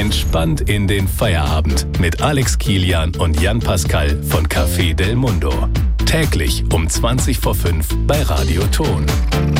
Entspannt in den Feierabend mit Alex Kilian und Jan Pascal von Café Del Mundo. Täglich um 5:20 bei Radio Ton.